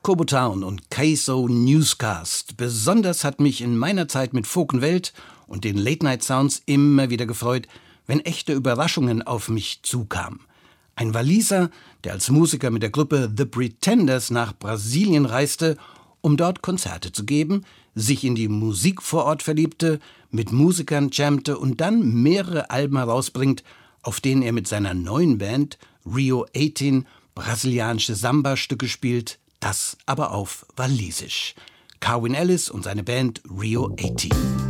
Kobo Town und KSO Newscast. Besonders hat mich in meiner Zeit mit Folk und Welt und den Late-Night-Sounds immer wieder gefreut, wenn echte Überraschungen auf mich zukamen. Ein Waliser, der als Musiker mit der Gruppe The Pretenders nach Brasilien reiste, um dort Konzerte zu geben, sich in die Musik vor Ort verliebte, mit Musikern jammte und dann mehrere Alben herausbringt, auf denen er mit seiner neuen Band Rio 18 brasilianische Samba-Stücke spielt, das aber auf Walisisch. Carwyn Ellis und seine Band Rio 18.